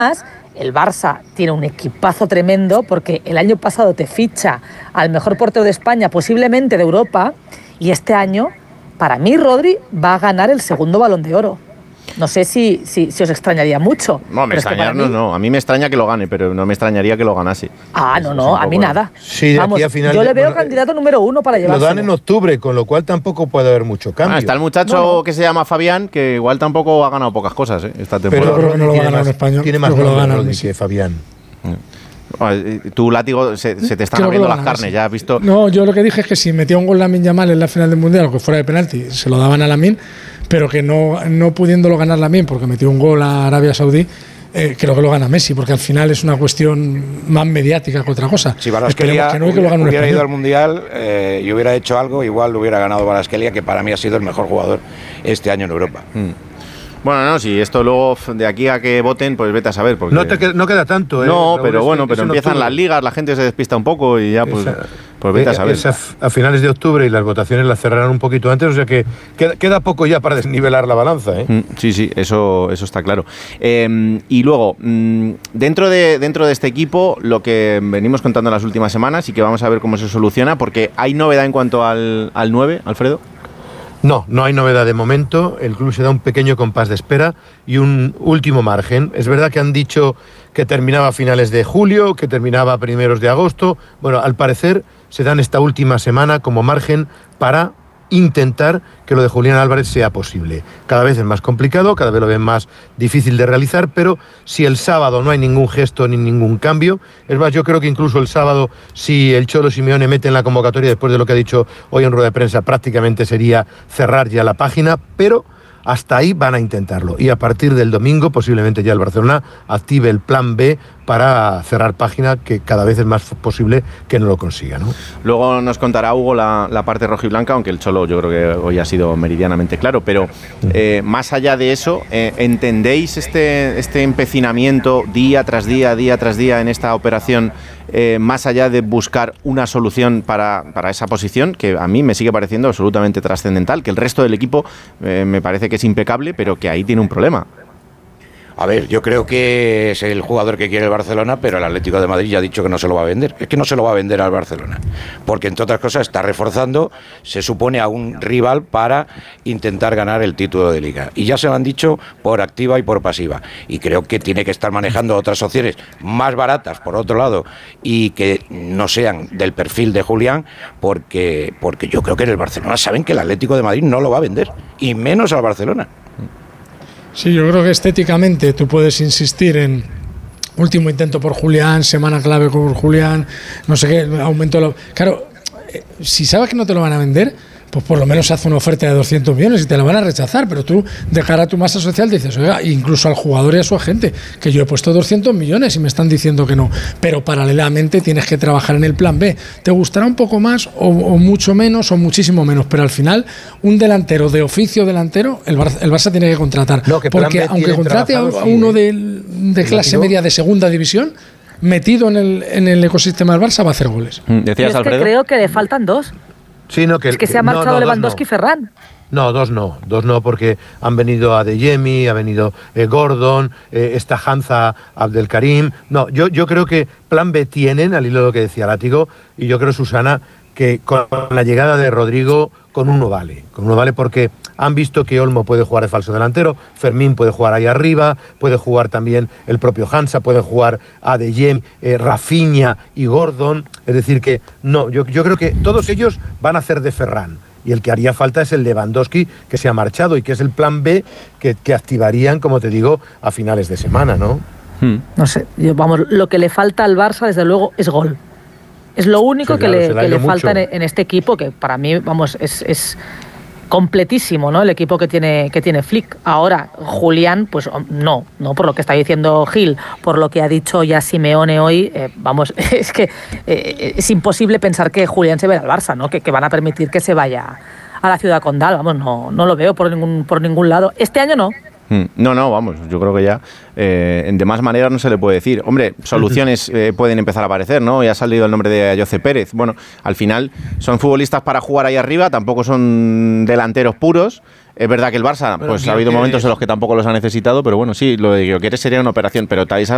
el Barça tiene un equipazo tremendo porque el año pasado te ficha al mejor portero de España, posiblemente de Europa, y este año, para mí, Rodri va a ganar el segundo Balón de Oro. No sé si os extrañaría mucho. No, me extrañaría, no. A mí me extraña que lo gane, pero no me extrañaría que lo ganase. No, a mí nada. Sí, vamos, aquí a final yo le veo candidato número 1 para llevárselo. Lo dan en octubre, con lo cual tampoco puede haber mucho cambio. Está el muchacho que se llama Fabián, que igual tampoco ha ganado pocas cosas esta temporada. Pero no lo va a ganar en español. Tiene más nombre que Fabián. Tu Látigo se te están abriendo las carnes, ya has visto. No, yo lo que dije es que si metía un gol Lamine Yamal en la final del Mundial, o que fuera de penalti, se lo daban a Lamine, pero que no pudiéndolo ganar Lamine porque metió un gol a Arabia Saudí, creo que lo gana Messi, porque al final es una cuestión más mediática que otra cosa. Si Kvaratskhelia hubiera ido al Mundial y hubiera hecho algo, igual lo hubiera ganado Kvaratskhelia, que para mí ha sido el mejor jugador este año en Europa. Bueno, no, si esto luego de aquí a que voten, pues vete a saber. Porque no queda tanto, No, pero bueno, pero empiezan las ligas, la gente se despista un poco y ya pues vete a saber. Es a finales de octubre y las votaciones las cerrarán un poquito antes, o sea que queda poco ya para desnivelar la balanza, ¿eh? Sí, eso está claro. Y luego, dentro de este equipo, lo que venimos contando en las últimas semanas y que vamos a ver cómo se soluciona, porque hay novedad en cuanto al 9, Alfredo. No hay novedad de momento. El club se da un pequeño compás de espera y un último margen. Es verdad que han dicho que terminaba a finales de julio, que terminaba a primeros de agosto. Bueno, al parecer se dan esta última semana como margen para intentar que lo de Julián Álvarez sea posible. Cada vez es más complicado, cada vez lo ven más difícil de realizar, pero si el sábado no hay ningún gesto ni ningún cambio, es más, yo creo que incluso el sábado, si el Cholo Simeone mete en la convocatoria después de lo que ha dicho hoy en rueda de prensa, prácticamente sería cerrar ya la página, pero hasta ahí van a intentarlo. Y a partir del domingo, posiblemente ya el Barcelona active el plan B para cerrar página, que cada vez es más posible que no lo consiga, ¿no? Luego nos contará Hugo la parte rojiblanca, aunque el Cholo yo creo que hoy ha sido meridianamente claro, pero más allá de eso, ¿entendéis este empecinamiento día tras día en esta operación, más allá de buscar una solución para esa posición, que a mí me sigue pareciendo absolutamente trascendental, que el resto del equipo me parece que es impecable, pero que ahí tiene un problema? A ver, yo creo que es el jugador que quiere el Barcelona, pero el Atlético de Madrid ya ha dicho que no se lo va a vender. Es que no se lo va a vender al Barcelona, porque entre otras cosas está reforzando, se supone, a un rival para intentar ganar el título de Liga. Y ya se lo han dicho por activa y por pasiva. Y creo que tiene que estar manejando otras opciones más baratas, por otro lado, y que no sean del perfil de Julián, porque yo creo que en el Barcelona saben que el Atlético de Madrid no lo va a vender, y menos al Barcelona. Sí, yo creo que estéticamente tú puedes insistir en último intento por Julián, semana clave por Julián, no sé qué, aumento. Claro, si sabes que no te lo van a vender, pues por lo menos hace una oferta de 200 millones y te la van a rechazar, pero tú, de cara a tu masa social, dices, oiga, incluso al jugador y a su agente, que yo he puesto 200 millones y me están diciendo que no, pero paralelamente tienes que trabajar en el plan B. Te gustará un poco más o mucho menos o muchísimo menos, pero al final, un delantero de oficio delantero, el Barça tiene que contratar, porque aunque contrate a uno de clase media de segunda división, metido en el ecosistema del Barça, va a hacer goles. ¿Decías, Alfredo? Que creo que le faltan 2. Sí, es que se ha marchado Lewandowski y Ferran. No, dos no, porque han venido Adeyemi, ha venido Gordon, está Hanza Abdelkarim. No, yo creo que plan B tienen, al hilo de lo que decía Látigo, y yo creo, Susana, que con la llegada de Rodrigo, con uno vale porque han visto que Olmo puede jugar de falso delantero, Fermín puede jugar ahí arriba, puede jugar también el propio Hansa, puede jugar Adeyemi, Rafinha y Gordon, es decir que no, yo creo que todos ellos van a hacer de Ferran, y el que haría falta es el Lewandowski, que se ha marchado y que es el plan B que activarían, como te digo, a finales de semana, ¿no? No sé, lo que le falta al Barça, desde luego, es gol. Es lo único que le falta en este equipo, que para mí, es completísimo, ¿no? El equipo que tiene Flick. Ahora, Julián, pues no por lo que está diciendo Gil, por lo que ha dicho ya Simeone hoy, es que es imposible pensar que Julián se vaya al Barça, ¿no? Que van a permitir que se vaya a la ciudad condal, no lo veo por ningún lado. Este año no. No, yo creo que ya de más maneras no se le puede decir. Hombre, soluciones pueden empezar a aparecer, ¿no? Ya ha salido el nombre de Ayoce Pérez. Bueno, al final son futbolistas para jugar ahí arriba, tampoco son delanteros puros. Es verdad que el Barça, pues ha habido momentos en los que tampoco los ha necesitado, pero bueno, sí, lo de Gyökeres sería una operación, pero Thaís